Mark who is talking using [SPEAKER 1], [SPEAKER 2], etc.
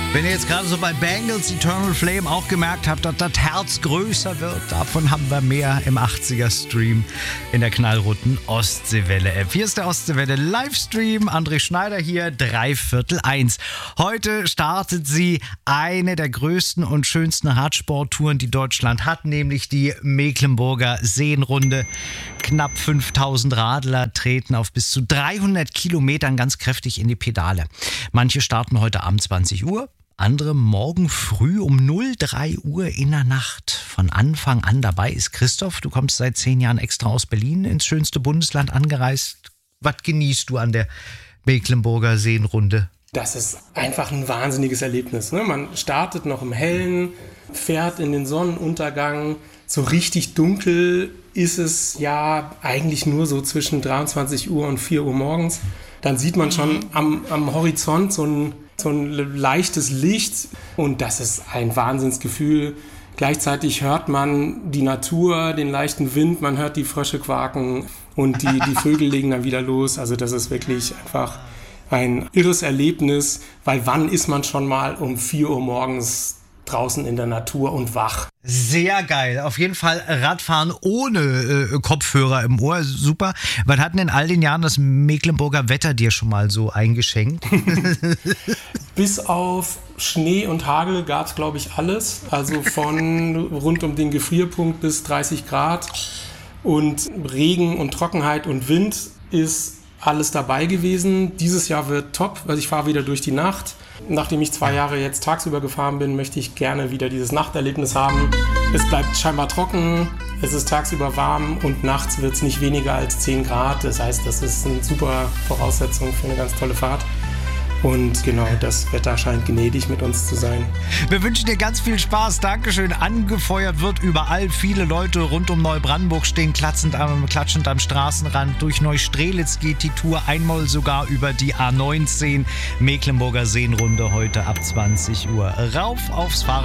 [SPEAKER 1] Wenn ihr jetzt gerade so bei Bangles Eternal Flame auch gemerkt habt, dass das Herz größer wird, davon haben wir mehr im 80er-Stream in der knallroten Ostseewelle-App. Hier ist der Ostseewelle-Livestream. André Schneider hier, 1:15. Heute startet sie eine der größten und schönsten Radsporttouren, die Deutschland hat, nämlich die Mecklenburger Seenrunde. Knapp 5000 Radler treten auf bis zu 300 Kilometern ganz kräftig in die Pedale. Manche starten heute Abend 20 Uhr. Andere morgen früh um 03 Uhr in der Nacht. Von Anfang an dabei ist Christoph. Du kommst seit 10 Jahren extra aus Berlin ins schönste Bundesland angereist. Was genießt du an der Mecklenburger Seenrunde?
[SPEAKER 2] Das ist einfach ein wahnsinniges Erlebnis. Ne? Man startet noch im Hellen, fährt in den Sonnenuntergang. So richtig dunkel ist es ja eigentlich nur so zwischen 23 Uhr und 4 Uhr morgens. Dann sieht man schon am Horizont so ein leichtes Licht und das ist ein Wahnsinnsgefühl. Gleichzeitig hört man die Natur, den leichten Wind, man hört die Frösche quaken und die Vögel legen dann wieder los. Also das ist wirklich einfach ein irres Erlebnis, weil wann ist man schon mal um 4 Uhr morgens draußen in der Natur und wach?
[SPEAKER 1] Sehr geil. Auf jeden Fall Radfahren ohne Kopfhörer im Ohr. Super. Was hat denn in all den Jahren das Mecklenburger Wetter dir schon mal so eingeschenkt?
[SPEAKER 2] Bis auf Schnee und Hagel gab es, glaube ich, alles. Also von rund um den Gefrierpunkt bis 30 Grad. Und Regen und Trockenheit und Wind ist alles dabei gewesen. Dieses Jahr wird top, weil ich fahre wieder durch die Nacht. Nachdem ich 2 Jahre jetzt tagsüber gefahren bin, möchte ich gerne wieder dieses Nachterlebnis haben. Es bleibt scheinbar trocken, es ist tagsüber warm und nachts wird es nicht weniger als 10 Grad. Das heißt, das ist eine super Voraussetzung für eine ganz tolle Fahrt. Und genau, das Wetter scheint gnädig mit uns zu sein.
[SPEAKER 1] Wir wünschen dir ganz viel Spaß. Dankeschön. Angefeuert wird überall. Viele Leute rund um Neubrandenburg stehen klatschend am Straßenrand. Durch Neustrelitz geht die Tour einmal sogar über die A19. Mecklenburger Seenrunde heute ab 20 Uhr. Rauf aufs Fahrrad.